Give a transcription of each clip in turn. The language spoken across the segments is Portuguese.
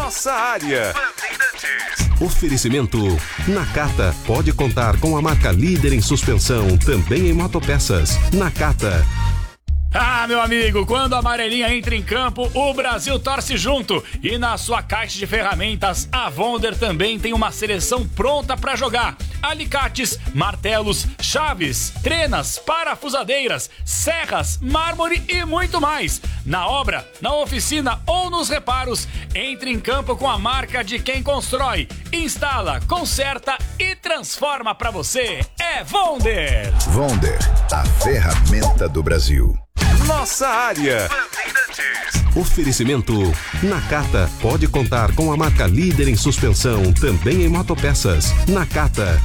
Nossa área. Oferecimento Nakata. Pode contar com a marca líder em suspensão, também em motopeças. Nakata. Ah, meu amigo, quando a amarelinha entra em campo, o Brasil torce junto. E na sua caixa de ferramentas, a Wonder também tem uma seleção pronta para jogar. Alicates, martelos, chaves, trenas, parafusadeiras, serras, mármore e muito mais. Na obra, na oficina ou nos reparos, entre em campo com a marca de quem constrói, instala, conserta e transforma para você. É Wonder. Wonder, a ferramenta do Brasil. Nossa área. Oferecimento Nakata. Pode contar com a marca líder em suspensão, também em motopeças. Nakata.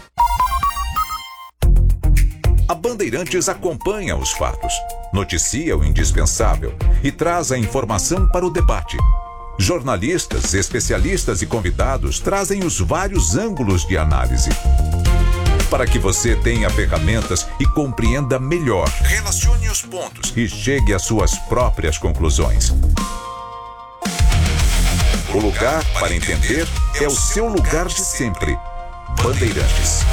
A Bandeirantes acompanha os fatos, noticia o indispensável e traz a informação para o debate. Jornalistas, especialistas e convidados trazem os vários ângulos de análise, para que você tenha ferramentas e compreenda melhor. Relacione os pontos e chegue às suas próprias conclusões. O lugar para entender é o seu lugar de sempre. Bandeirantes.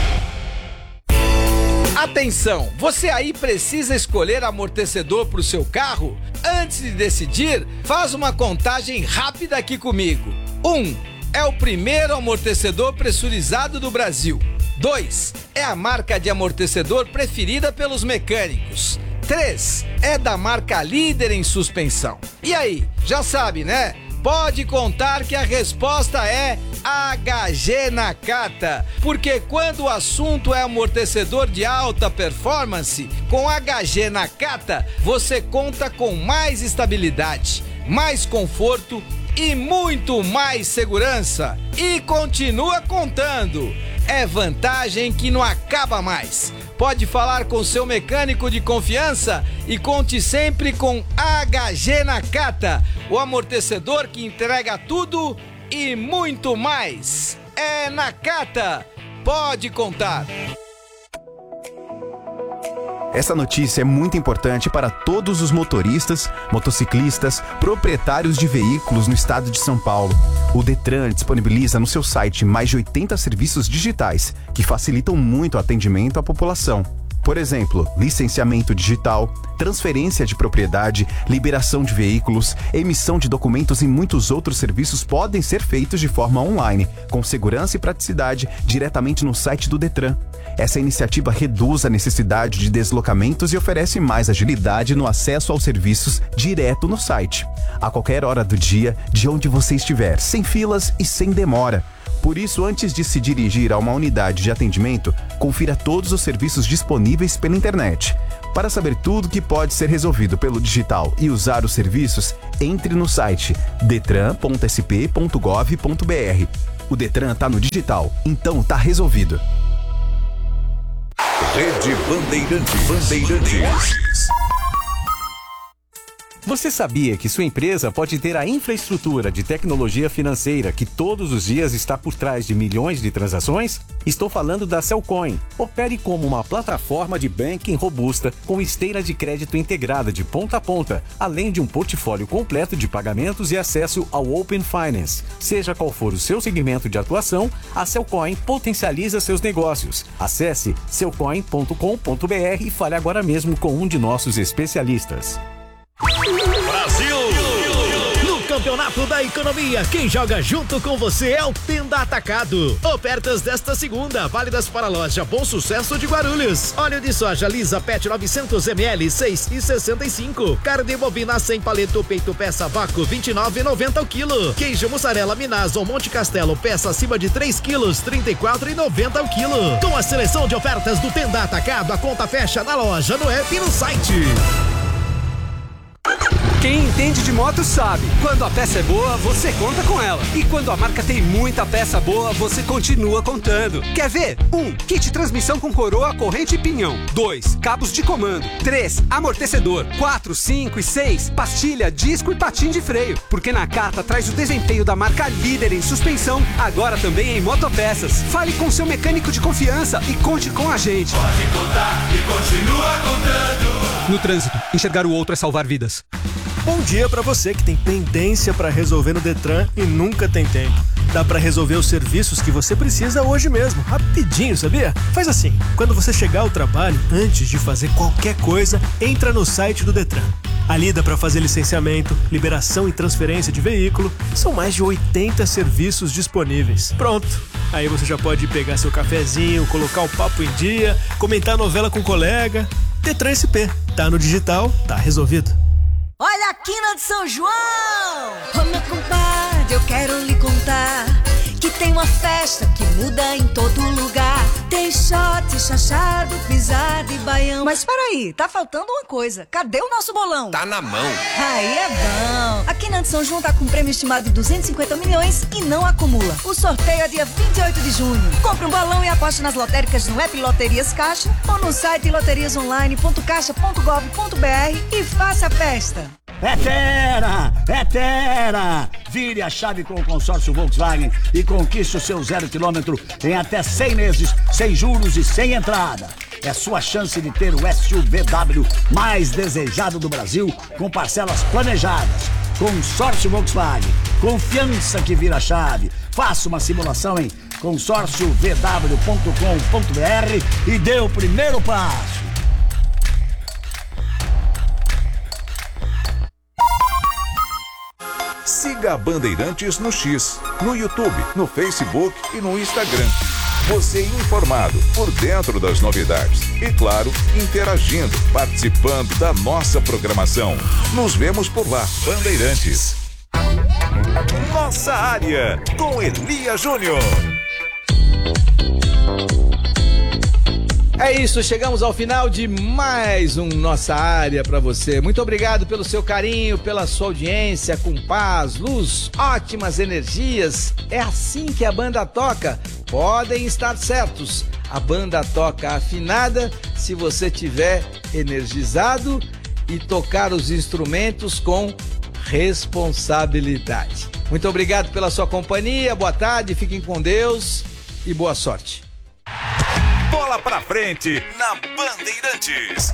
Atenção, você aí precisa escolher amortecedor para o seu carro? Antes de decidir, faz uma contagem rápida aqui comigo. 1. É o primeiro amortecedor pressurizado do Brasil. 2. É a marca de amortecedor preferida pelos mecânicos. 3. É da marca líder em suspensão. E aí, já sabe, né? Pode contar que a resposta é HG Nakata, porque quando o assunto é amortecedor de alta performance, com HG Nakata você conta com mais estabilidade, mais conforto e muito mais segurança. E continua contando. É vantagem que não acaba mais. Pode falar com seu mecânico de confiança e conte sempre com HG Nakata, o amortecedor que entrega tudo e muito mais. É Nakata. Pode contar. Essa notícia é muito importante para todos os motoristas, motociclistas, proprietários de veículos no estado de São Paulo. O Detran disponibiliza no seu site mais de 80 serviços digitais que facilitam muito o atendimento à população. Por exemplo, licenciamento digital, transferência de propriedade, liberação de veículos, emissão de documentos e muitos outros serviços podem ser feitos de forma online, com segurança e praticidade, diretamente no site do Detran. Essa iniciativa reduz a necessidade de deslocamentos e oferece mais agilidade no acesso aos serviços direto no site, a qualquer hora do dia, de onde você estiver, sem filas e sem demora. Por isso, antes de se dirigir a uma unidade de atendimento, confira todos os serviços disponíveis pela internet. Para saber tudo que pode ser resolvido pelo digital e usar os serviços, entre no site detran.sp.gov.br. O Detran está no digital, então está resolvido. Rede Bandeirantes. Você sabia que sua empresa pode ter a infraestrutura de tecnologia financeira que todos os dias está por trás de milhões de transações? Estou falando da Cellcoin. Opere como uma plataforma de banking robusta com esteira de crédito integrada de ponta a ponta, além de um portfólio completo de pagamentos e acesso ao Open Finance. Seja qual for o seu segmento de atuação, a Cellcoin potencializa seus negócios. Acesse cellcoin.com.br e fale agora mesmo com um de nossos especialistas. Brasil! No Campeonato da Economia, quem joga junto com você é o Tenda Atacado. Ofertas desta segunda, válidas para a loja Bom Sucesso de Guarulhos. Óleo de soja Lisa Pet 900 ml, 6,65. Carne bovina sem paleto, peito peça vácuo, 29,90 o quilo. Queijo mussarela Minazon Monte Castelo, peça acima de 3 quilos, 34,90 o quilo. Com a seleção de ofertas do Tenda Atacado, a conta fecha na loja, no app e no site. Quem entende de moto sabe, quando a peça é boa, você conta com ela. E quando a marca tem muita peça boa, você continua contando. Quer ver? 1. Kit transmissão com coroa, corrente e pinhão. 2. Cabos de comando. 3. Amortecedor. 4, 5 e 6. Pastilha, disco e patim de freio. Porque Nakata traz o desempenho da marca líder em suspensão, agora também em motopeças. Fale com seu mecânico de confiança e conte com a gente. Pode contar e continua contando. No trânsito, enxergar o outro é salvar vidas. Bom dia para você que tem pendência para resolver no Detran e nunca tem tempo. Dá para resolver os serviços que você precisa hoje mesmo, rapidinho, sabia? Faz assim, quando você chegar ao trabalho, antes de fazer qualquer coisa, entra no site do Detran. Ali dá para fazer licenciamento, liberação e transferência de veículo. São mais de 80 serviços disponíveis. Pronto! Aí você já pode pegar seu cafezinho, colocar o papo em dia, comentar a novela com o colega. Detran SP. Tá no digital, tá resolvido. Olha a quina de São João! Ô meu compadre, eu quero lhe contar que tem uma festa que muda em todo lugar. Tem shot, chachado, pisada e baião. Mas peraí, tá faltando uma coisa. Cadê o nosso bolão? Tá na mão. Aí é bom. A Quina de São João tá com um prêmio estimado de 250 milhões e não acumula. O sorteio é dia 28 de junho. Compre um bolão e aposte nas lotéricas no app Loterias Caixa ou no site loteriasonline.caixa.gov.br e faça a festa. É fera! É fera! Vire a chave com o consórcio Volkswagen e conquiste o seu 0 km em até 100 meses, sem juros e sem entrada. É sua chance de ter o SUVW mais desejado do Brasil, com parcelas planejadas. Consórcio Volkswagen. Confiança que vira chave. Faça uma simulação em consórciovw.com.br e dê o primeiro passo. Siga a Bandeirantes no X, no YouTube, no Facebook e no Instagram. Você informado, por dentro das novidades. E claro, interagindo, participando da nossa programação. Nos vemos por lá, Bandeirantes. Nossa Área, com Elia Júnior. É isso, chegamos ao final de mais um Nossa Área para você. Muito obrigado pelo seu carinho, pela sua audiência, com paz, luz, ótimas energias. É assim que a banda toca. Podem estar certos, a banda toca afinada se você tiver energizado e tocar os instrumentos com responsabilidade. Muito obrigado pela sua companhia, boa tarde, fiquem com Deus e boa sorte. Bola pra frente na Bandeirantes.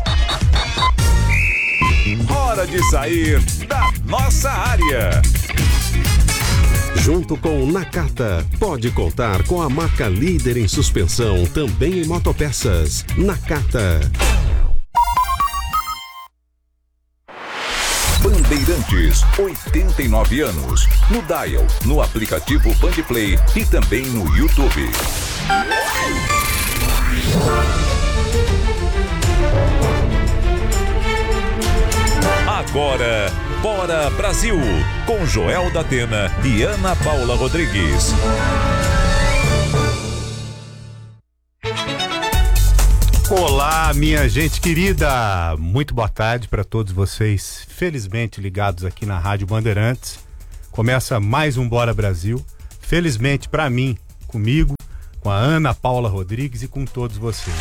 Hora de sair da nossa área. Junto com o Nakata, pode contar com a marca líder em suspensão, também em motopeças. Nakata. Bandeirantes, 89 anos. No Dial, no aplicativo Bandplay e também no YouTube. Agora, Bora Brasil, com Joel da Atena e Ana Paula Rodrigues. Olá, minha gente querida, muito boa tarde para todos vocês, felizmente ligados aqui na Rádio Bandeirantes. Começa mais um Bora Brasil, felizmente para mim, comigo, com a Ana Paula Rodrigues e com todos vocês.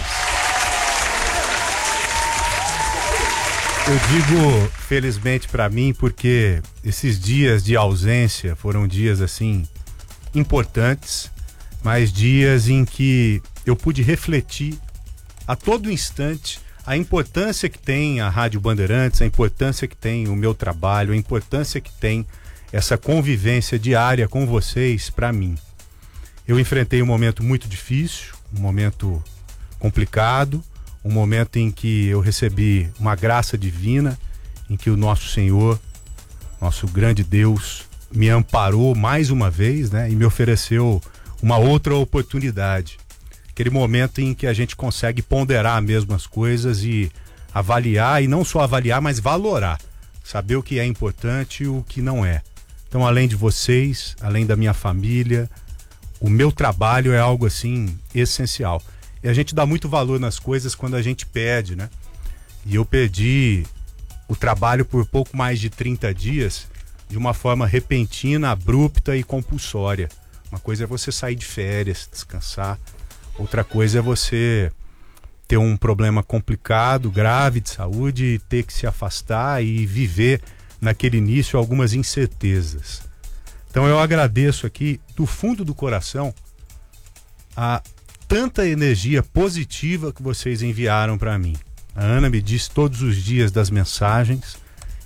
Eu digo felizmente para mim porque esses dias de ausência foram dias assim importantes, mas dias em que eu pude refletir a todo instante a importância que tem a Rádio Bandeirantes, a importância que tem o meu trabalho, a importância que tem essa convivência diária com vocês para mim. Eu enfrentei um momento muito difícil, um momento complicado, um momento em que eu recebi uma graça divina, em que o nosso Senhor, nosso grande Deus, me amparou mais uma vez, né, e me ofereceu uma outra oportunidade. Aquele momento em que a gente consegue ponderar mesmo as coisas e avaliar, e não só avaliar, mas valorar, saber o que é importante e o que não é. Então, além de vocês, além da minha família, o meu trabalho é algo assim essencial. E a gente dá muito valor nas coisas quando a gente perde, né? E eu perdi o trabalho por pouco mais de 30 dias de uma forma repentina, abrupta e compulsória. Uma coisa é você sair de férias, descansar. Outra coisa é você ter um problema complicado, grave de saúde e ter que se afastar e viver naquele início algumas incertezas. Então eu agradeço aqui do fundo do coração a tanta energia positiva que vocês enviaram para mim. A Ana me diz todos os dias das mensagens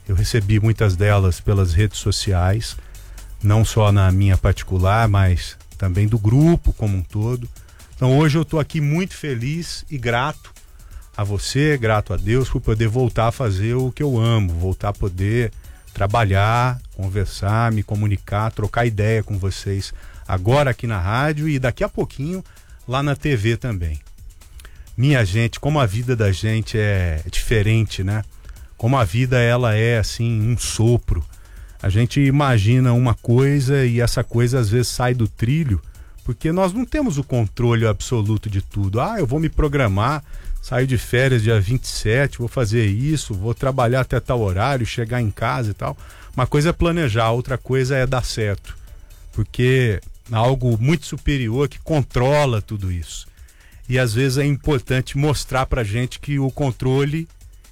Eu recebi muitas delas pelas redes sociais, não só na minha particular, mas também do grupo como um todo. Então hoje eu estou aqui muito feliz e grato a você, grato a Deus por poder voltar a fazer o que eu amo, voltar a poder trabalhar, conversar, me comunicar, trocar ideia com vocês agora aqui na rádio e daqui a pouquinho lá na TV também. Minha gente, como a vida da gente é diferente, né? Como a vida ela é assim, um sopro. A gente imagina uma coisa e essa coisa às vezes sai do trilho, porque nós não temos o controle absoluto de tudo. Eu vou me programar, saio de férias dia 27, vou fazer isso, vou trabalhar até tal horário, chegar em casa e tal. Uma coisa é planejar, outra coisa é dar certo. Porque há algo muito superior que controla tudo isso. E às vezes é importante mostrar pra gente que o controle,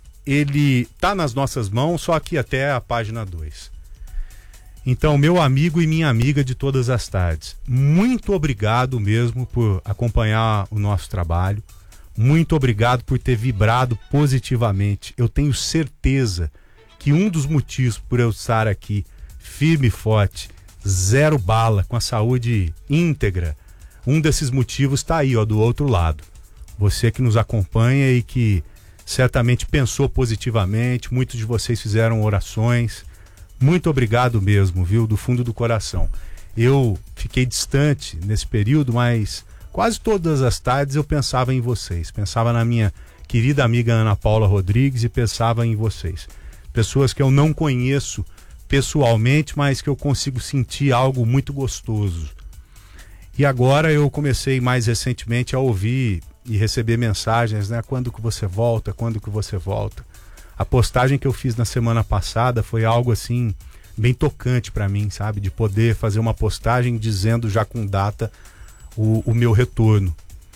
ele tá nas nossas mãos, só que até a página 2. Então, meu amigo e minha amiga de todas as tardes, muito obrigado mesmo por acompanhar o nosso trabalho. Muito obrigado por ter vibrado positivamente. Eu tenho certeza que um dos motivos por eu estar aqui firme e forte, zero bala, com a saúde íntegra, um desses motivos está aí, do outro lado. Você que nos acompanha e que certamente pensou positivamente, muitos de vocês fizeram orações. Muito obrigado mesmo, viu? Do fundo do coração. Eu fiquei distante nesse período, mas quase todas as tardes eu pensava em vocês. Pensava na minha querida amiga Ana Paula Rodrigues e pensava em vocês. Pessoas que eu não conheço pessoalmente, mas que eu consigo sentir algo muito gostoso. E agora eu comecei mais recentemente a ouvir e receber mensagens, né? Quando que você volta? Quando que você volta? A postagem que eu fiz na semana passada foi algo assim bem tocante para mim, sabe? De poder fazer uma postagem dizendo já com data o meu retorno.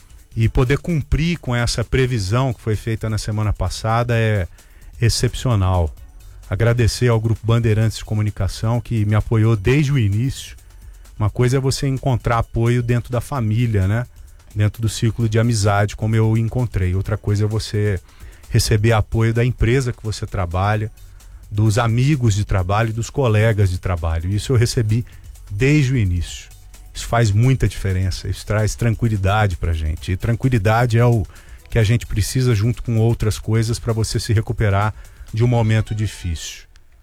E poder cumprir com essa previsão que foi feita na semana passada é excepcional. Agradecer ao Grupo Bandeirantes de Comunicação que me apoiou desde o início. Uma coisa é você encontrar apoio dentro da família, né? Dentro do círculo de amizade, como eu encontrei. Outra coisa é você receber apoio da empresa que você trabalha, dos amigos de trabalho e dos colegas de trabalho. Isso eu recebi desde o início. Isso faz muita diferença, isso traz tranquilidade pra gente. E tranquilidade é o que a gente precisa junto com outras coisas para você se recuperar de um momento difícil.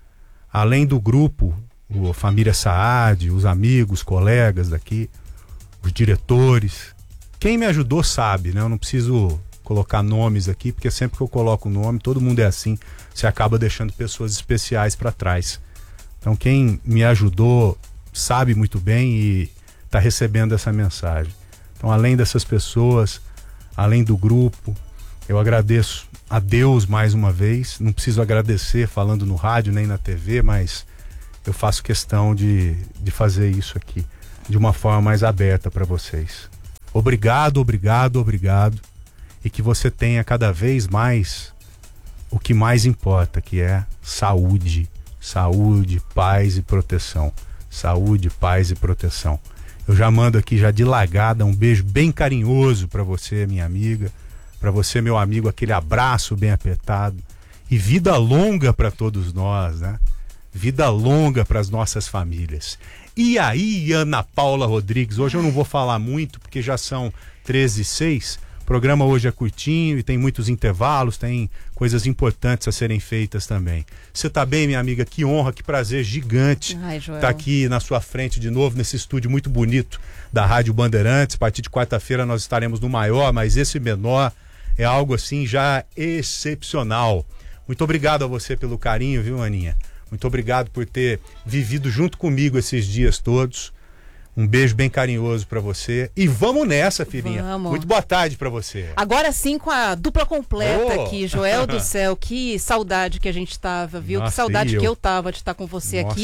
Além do grupo, a família Saad, os amigos, colegas daqui, os diretores, quem me ajudou sabe, né? Eu não preciso colocar nomes aqui, porque sempre que eu coloco o nome, todo mundo é assim, você acaba deixando pessoas especiais para trás. Então quem me ajudou sabe muito bem e está recebendo essa mensagem. Então além dessas pessoas, além do grupo, eu agradeço a Deus mais uma vez. Não preciso agradecer falando no rádio nem na TV, mas eu faço questão de fazer isso aqui de uma forma mais aberta para vocês. Obrigado, obrigado, obrigado. E que você tenha cada vez mais o que mais importa, que é saúde. Saúde, paz e proteção. Saúde, paz e proteção. Eu já mando aqui já de largada um beijo bem carinhoso para você, minha amiga. Para você, meu amigo, aquele abraço bem apertado. E vida longa para todos nós, né? Vida longa para as nossas famílias. E aí, Ana Paula Rodrigues, hoje eu não vou falar muito, porque já são 13h06. O programa hoje é curtinho e tem muitos intervalos, tem coisas importantes a serem feitas também. Você tá bem, minha amiga? Que honra, que prazer gigante estar aqui na sua frente de novo, nesse estúdio muito bonito da Rádio Bandeirantes. A partir de quarta-feira nós estaremos no maior, mas esse menor é algo assim já excepcional. Muito obrigado a você pelo carinho, viu, Aninha? Muito obrigado por ter vivido junto comigo esses dias todos. Um beijo bem carinhoso pra você. E vamos nessa, filhinha. Vamos. Muito boa tarde pra você. Agora sim, com a dupla completa aqui, Joel do céu. Que saudade que a gente tava, viu? Nossa, que saudade que eu tava de estar com você aqui.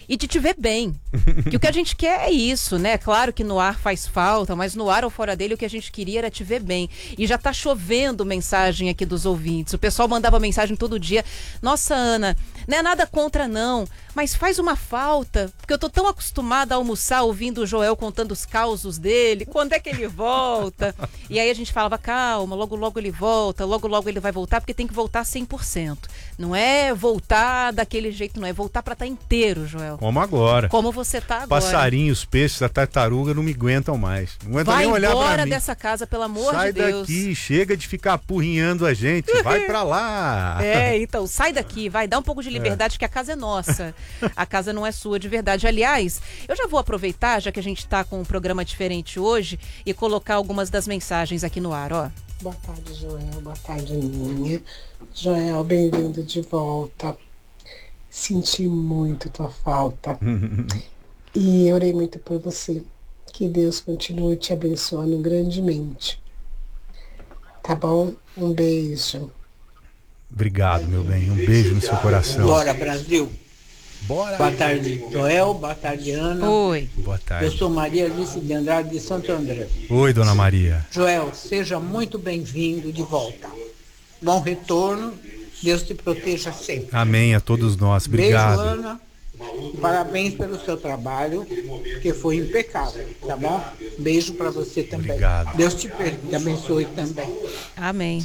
e de te ver bem. Que o que a gente quer é isso, né? Claro que no ar faz falta, mas no ar ou fora dele o que a gente queria era te ver bem. E já tá chovendo mensagem aqui dos ouvintes. O pessoal mandava mensagem todo dia. Nossa, Ana, não é nada contra não, mas faz uma falta, porque eu tô tão acostumada a almoçar ouvindo o Joel contando os causos dele, quando é que ele volta? E aí a gente falava, calma, logo logo ele volta, logo logo ele vai voltar, porque tem que voltar 100%. Não é voltar daquele jeito, não é voltar pra estar inteiro, Joel. Como agora. Como você tá agora. Passarinhos, peixes, a tartaruga não me aguentam mais. Não aguentam nem olhar pra mim. Vai embora dessa casa, pelo amor sai de Deus. Sai daqui, chega de ficar apurrinhando a gente, vai pra lá. Então, sai daqui, vai, dá um pouco de liberdade que a casa é nossa. A casa não é sua de verdade. Aliás, eu já vou aproveitar, já que a gente tá com um programa diferente hoje, e colocar algumas das mensagens aqui no ar, ó. Boa tarde, Joel. Boa tarde, Aninha. Joel, bem-vindo de volta. Senti muito tua falta. E orei muito por você. Que Deus continue te abençoando grandemente. Tá bom? Um beijo. Obrigado, meu bem. Um beijo no seu coração. Bora, Brasil. Bora. Boa tarde, Joel. Boa tarde, Ana. Oi. Boa tarde. Eu sou Maria Alice de Andrade de Santo André. Oi, dona Maria. Joel, seja muito bem-vindo de volta. Bom retorno. Deus te proteja sempre. Amém a todos nós. Obrigado. Beijo, Ana. Parabéns pelo seu trabalho, que foi impecável, tá bom? Beijo pra você também. Obrigado. Deus te abençoe também. Amém.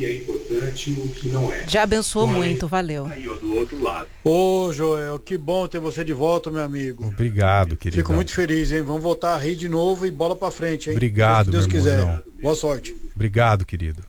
Já abençoou muito, valeu. Ô, Joel, que bom ter você de volta, meu amigo. Obrigado, querido. Fico muito feliz, hein? Vamos voltar a rir de novo e bola pra frente, hein? Obrigado, se Deus meu quiser. irmãozão. Boa sorte. Obrigado, querido.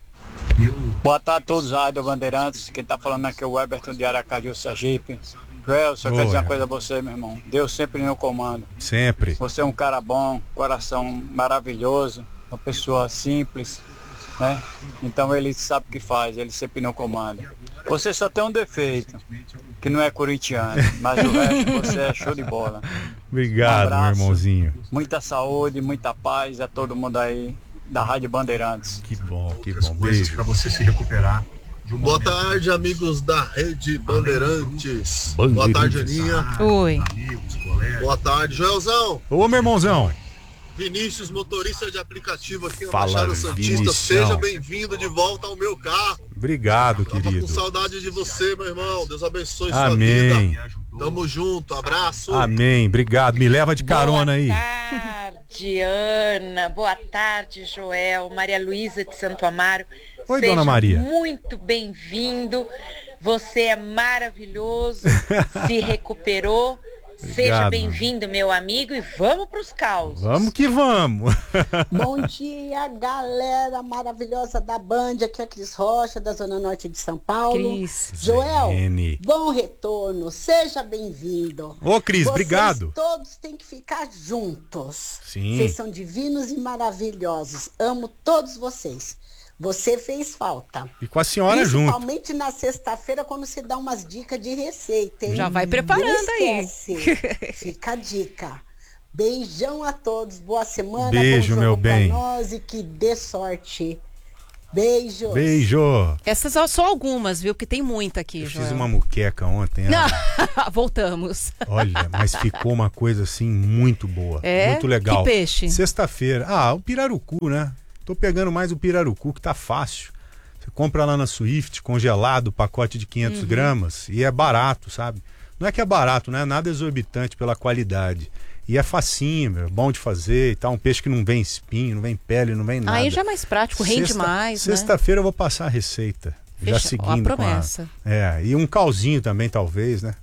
Boa tarde a todos, Rádio Bandeirantes. Quem tá falando aqui é o Everton de Aracaju, Sergipe. Joel, só quero dizer uma coisa a você, meu irmão. Deus sempre no comando. Sempre. Você é um cara bom, coração maravilhoso, uma pessoa simples, né? Então ele sabe o que faz, ele sempre no comando. Você só tem um defeito, que não é corintiano, mas o resto você é show de bola. Obrigado, meu irmãozinho. Muita saúde, muita paz a todo mundo aí da Rádio Bandeirantes. Que bom, que bom. Beijo. Para você se recuperar. Boa tarde, amigos da Rede Bandeirantes. Boa tarde, Aninha. Oi. Amigos, colegas. Boa tarde, Joelzão. Ô, meu irmãozão. Vinícius, motorista de aplicativo aqui na Fala, Baixada Santista. Vinicião. Seja bem-vindo de volta ao meu carro. Obrigado, Tava querido. com saudade de você, meu irmão. Deus abençoe Amém. sua vida. Tamo junto, abraço. Amém, obrigado. Me leva de carona aí. Boa tarde, Ana. Boa tarde, Joel. Maria Luísa de Santo Amaro. Oi, Seja dona Maria. muito bem-vindo. Você é maravilhoso. Se recuperou. Seja Obrigado. bem-vindo, meu amigo, e vamos para os causos. Vamos que vamos. Bom dia, galera maravilhosa da Band. Aqui é a Cris Rocha, da Zona Norte de São Paulo. Cris. Joel, Zene. bom retorno. Seja bem-vindo. Ô, Cris, Vocês obrigado. todos têm que ficar juntos. Sim. Vocês são divinos e maravilhosos. Amo todos vocês. Você fez falta. E com a senhora junto. Principalmente na sexta-feira, quando você dá umas dicas de receita, hein? Já vai preparando Não aí. esquece. Fica a dica. Beijão a todos. Boa semana. Beijo, bom jogo meu bem. pra nós e que dê sorte. Beijos. Beijo. Essas só algumas, viu? Porque tem muita aqui, Eu Joel. fiz uma muqueca ontem. Voltamos. Olha, mas ficou uma coisa assim muito boa. É? Muito legal. Que peixe? Sexta-feira. O pirarucu, né? Tô pegando mais o pirarucu, que tá fácil. Você compra lá na Swift, congelado, pacote de 500 gramas, e é barato, sabe? Não é que é barato, não é nada exorbitante pela qualidade. E é facinho, meu, bom de fazer e tal. Um peixe que não vem espinho, não vem pele, não vem nada. Aí já é mais prático, rende mais, né? Sexta-feira eu vou passar a receita. Já seguindo a promessa. e um calzinho também, talvez, né?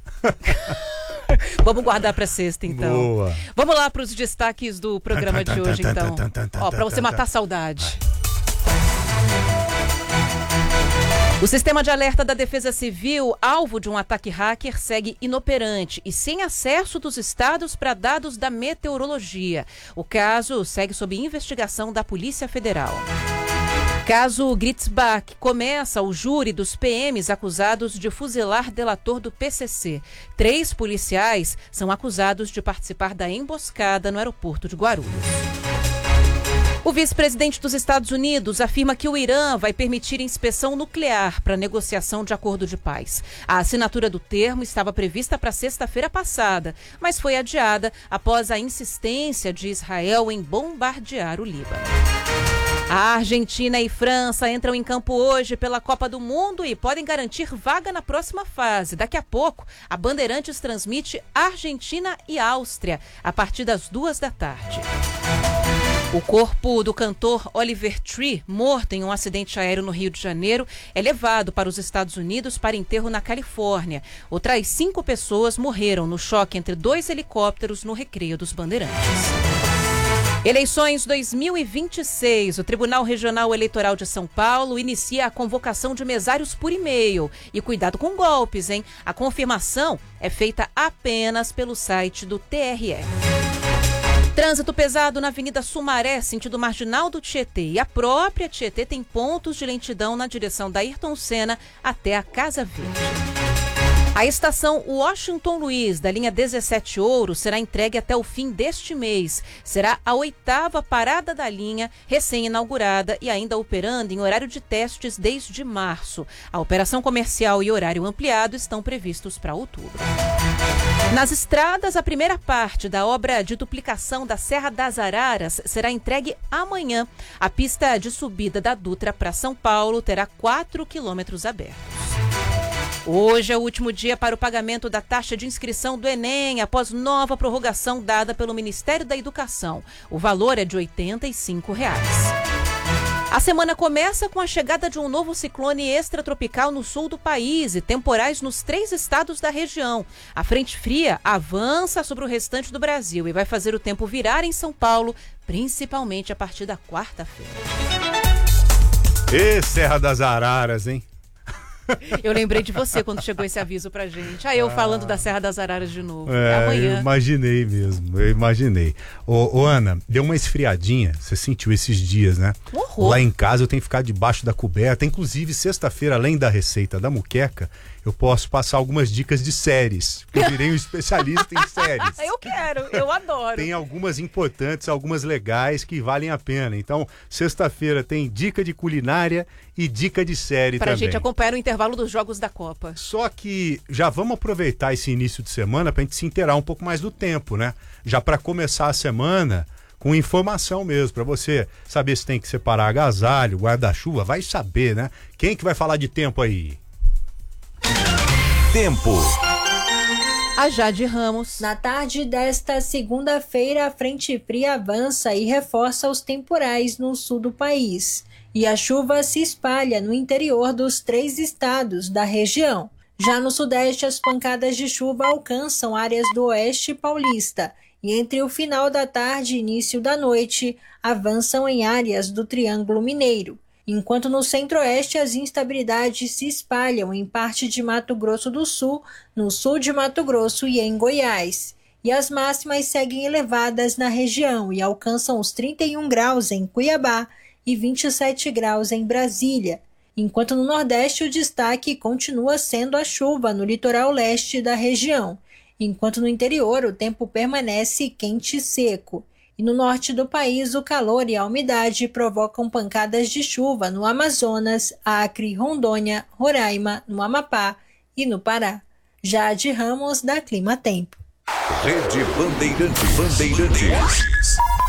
Vamos guardar para sexta, então. Boa. Vamos lá para os destaques do programa de hoje, então. Para você matar a saudade. O sistema de alerta da Defesa Civil, alvo de um ataque hacker, segue inoperante e sem acesso dos estados para dados da meteorologia. O caso segue sob investigação da Polícia Federal. Caso Gritzbach, começa o júri dos PMs acusados de fuzilar delator do PCC. 3 policiais são acusados de participar da emboscada no aeroporto de Guarulhos. O vice-presidente dos Estados Unidos afirma que o Irã vai permitir inspeção nuclear para negociação de acordo de paz. A assinatura do termo estava prevista para sexta-feira passada, mas foi adiada após a insistência de Israel em bombardear o Líbano. A Argentina e França entram em campo hoje pela Copa do Mundo e podem garantir vaga na próxima fase. Daqui a pouco, a Bandeirantes transmite Argentina e Áustria, a partir das 14h. O corpo do cantor Oliver Tree, morto em um acidente aéreo no Rio de Janeiro, é levado para os Estados Unidos para enterro na Califórnia. Outras 5 pessoas morreram no choque entre 2 helicópteros no Recreio dos Bandeirantes. Eleições 2026. O Tribunal Regional Eleitoral de São Paulo inicia a convocação de mesários por e-mail. E cuidado com golpes, hein? A confirmação é feita apenas pelo site do TRE. Trânsito pesado na Avenida Sumaré, sentido marginal do Tietê. E a própria Tietê tem pontos de lentidão na direção da Ayrton Senna até a Casa Verde. A estação Washington Luiz, da linha 17 Ouro, será entregue até o fim deste mês. Será a 8ª parada da linha, recém-inaugurada e ainda operando em horário de testes desde março. A operação comercial e horário ampliado estão previstos para outubro. Nas estradas, a primeira parte da obra de duplicação da Serra das Araras será entregue amanhã. A pista de subida da Dutra para São Paulo terá 4 quilômetros abertos. Hoje é o último dia para o pagamento da taxa de inscrição do Enem, após nova prorrogação dada pelo Ministério da Educação. O valor é de R$ 85. A semana começa com a chegada de um novo ciclone extratropical no sul do país e temporais nos 3 estados da região. A frente fria avança sobre o restante do Brasil e vai fazer o tempo virar em São Paulo, principalmente a partir da quarta-feira. E Serra das Araras, hein? Eu lembrei de você quando chegou esse aviso pra gente. Eu falando da Serra das Araras de novo. Amanhã. Eu imaginei mesmo, eu imaginei. Ô, Ana, deu uma esfriadinha, você sentiu esses dias, né? Horror. Lá em casa eu tenho que ficar debaixo da coberta. Inclusive, sexta-feira, além da receita da muqueca, eu posso passar algumas dicas de séries. Porque eu virei um especialista em séries. Eu quero, eu adoro. Tem algumas importantes, algumas legais que valem a pena. Então, sexta-feira tem dica de culinária e dica de série pra também. Pra gente acompanhar o intervalo dos jogos da Copa. Só que já vamos aproveitar esse início de semana pra gente se inteirar um pouco mais do tempo, né? Já pra começar a semana com informação mesmo, pra você saber se tem que separar agasalho, guarda-chuva, vai saber, né? Quem que vai falar de tempo aí? Tempo. A Jade Ramos. Na tarde desta segunda-feira, a frente fria avança e reforça os temporais no sul do país. E a chuva se espalha no interior dos 3 estados da região. Já no sudeste, as pancadas de chuva alcançam áreas do oeste paulista. E entre o final da tarde e início da noite, avançam em áreas do Triângulo Mineiro. Enquanto no centro-oeste as instabilidades se espalham em parte de Mato Grosso do Sul, no sul de Mato Grosso e em Goiás. E as máximas seguem elevadas na região e alcançam os 31 graus em Cuiabá e 27 graus em Brasília. Enquanto no Nordeste o destaque continua sendo a chuva no litoral leste da região. Enquanto no interior o tempo permanece quente e seco. E no norte do país, o calor e a umidade provocam pancadas de chuva no Amazonas, Acre, Rondônia, Roraima, no Amapá e no Pará. Jade Ramos, da Clima Tempo. Rede Bandeirantes.